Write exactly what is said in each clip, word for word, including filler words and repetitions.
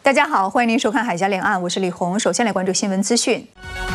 大家好，欢迎您收看《海峡两岸》，我是李红。首先来关注新闻资讯。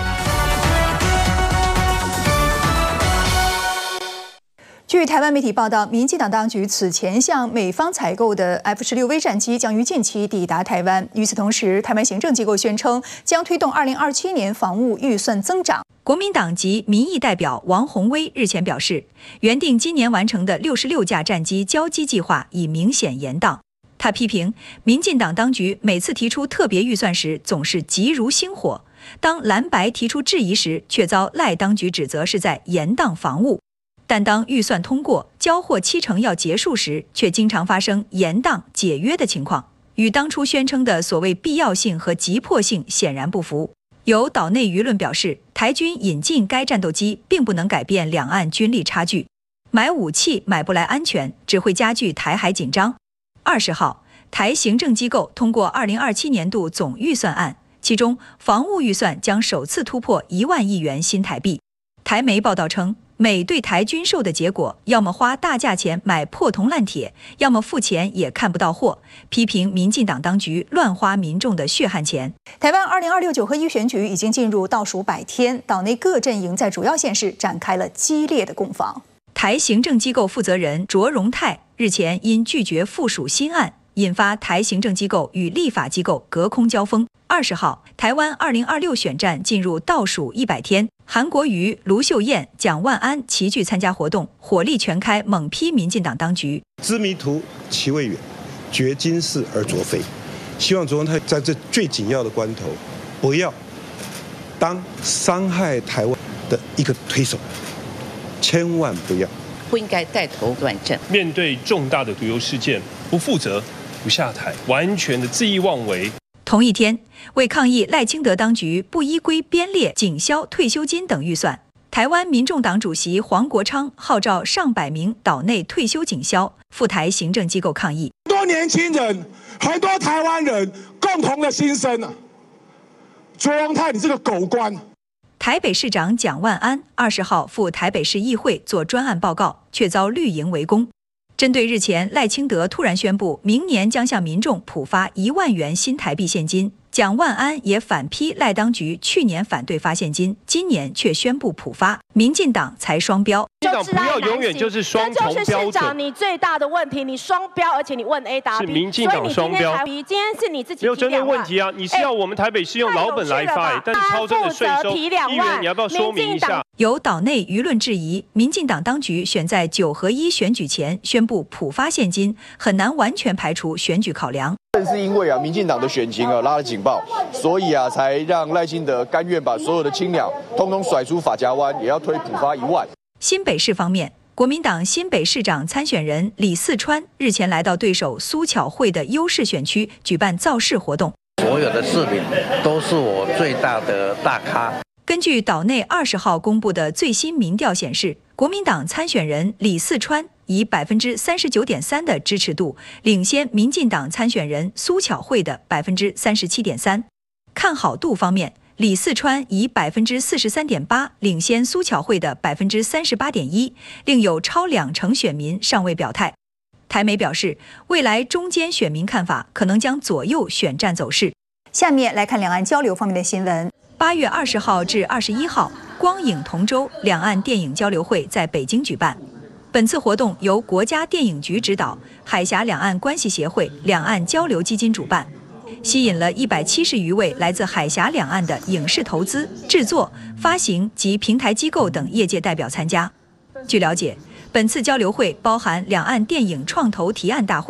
据台湾媒体报道，民进党当局此前向美方采购的 F 十六 V 战机将于近期抵达台湾。与此同时，台湾行政机构宣称将推动二零二七年防务预算增长。国民党籍民意代表王宏威日前表示，原定今年完成的六十六架战机交机计划已明显延宕。他批评民进党当局每次提出特别预算时总是急如星火，当蓝白提出质疑时，却遭赖当局指责是在延宕防务。但当预算通过、交货七成要结束时，却经常发生延宕、解约的情况，与当初宣称的所谓必要性和急迫性显然不符。有岛内舆论表示，台军引进该战斗机并不能改变两岸军力差距，买武器买不来安全，只会加剧台海紧张。二十号，台行政机构通过二零二七年度总预算案，其中防务预算将首次突破一万亿元新台币。台媒报道称，美对台军售的结果，要么花大价钱买破铜烂铁，要么付钱也看不到货，批评民进党当局乱花民众的血汗钱。台湾二零二六九合一选举已经进入倒数百天，岛内各阵营在主要县市展开了激烈的攻防。台行政机构负责人卓荣泰日前因拒绝附属新案，引发台行政机构与立法机构隔空交锋。二十号，台湾二零二六选战进入倒数一百天，韩国瑜、卢秀燕、蒋万安齐聚参加活动，火力全开，猛批民进党当局。 知迷途其未远，觉今是而昨非。希望卓荣泰在这最紧要的关头，不要当伤害台湾的一个推手，千万不要。 不应该带头乱政， 面对重大的毒油事件，不负责、不下台，完全的恣意妄为。 同一天，为抗议赖清德当局不依规编列警消退休金等预算，台湾民众党主席黄国昌号召上百名岛内退休警消赴台行政机构抗议。 很多年轻人，很多台湾人共同的心声啊！卓荣泰，你这个狗官！ 台北市长蒋万安二十号赴台北市议会做专案报告，却遭绿营围攻。针对日前赖清德突然宣布明年将向民众普发一万元新台币现金，蒋万安也反批赖当局去年反对发现金，今年却宣布普发，民进党才双标。 民进党不要永远就是双重标准。 这就是市长你最大的问题，你双标，而且你问 A 答 B， 是民进党双标。 所以你今天今天是你自己没有针对问题啊！你是要我们台北市用老本来发、欸，但是超征的税收，议员你要不要说明一下？ 有岛内舆论质疑，民进党当局选在九合一选举前宣布普发现金，很难完全排除选举考量。 正是因为啊，民进党的选情啊拉了警报，所以啊，才让赖清德甘愿把所有的青鸟通通甩出法家湾，也要推普发一万。 新北市方面，国民党新北市长参选人李四川日前来到对手苏巧慧的优势选区举办造势活动， 所有的市民都是我最大的大咖。 根据岛内二十号公布的最新民调显示，国民党参选人李四川以百分之三十九点三的支持度领先民进党参选人苏巧慧的百分之三十七点三。看好度方面，李四川以百分之四十三点八领先苏巧慧的百分之三十八点一，另有超两成选民尚未表态。台媒表示，未来中间选民看法可能将左右选战走势。下面来看两岸交流方面的新闻。八月二十号至二十一号，光影同舟两岸电影交流会在北京举办。本次活动由国家电影局指导，海峡两岸关系协会两岸交流基金主办，吸引了一百七十余位来自海峡两岸的影视投资、制作、发行及平台机构等业界代表参加。据了解，本次交流会包含两岸电影创投提案大会、